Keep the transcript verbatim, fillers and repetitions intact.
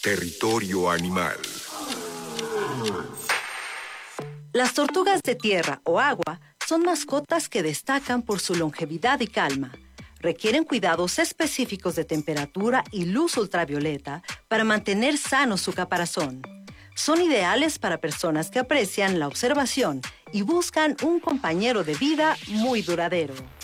Territorio animal. Las tortugas de tierra o agua son mascotas que destacan por su longevidad y calma. Requieren cuidados específicos de temperatura y luz ultravioleta para mantener sano su caparazón. Son ideales para personas que aprecian la observación y buscan un compañero de vida muy duradero.